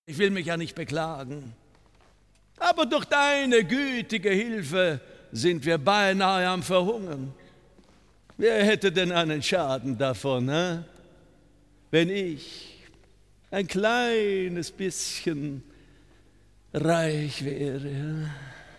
Ich will mich ja nicht beklagen, aber durch deine gütige Hilfe sind wir beinahe am Verhungern. Wer hätte denn einen Schaden davon, wenn ich ein kleines bisschen reich wäre?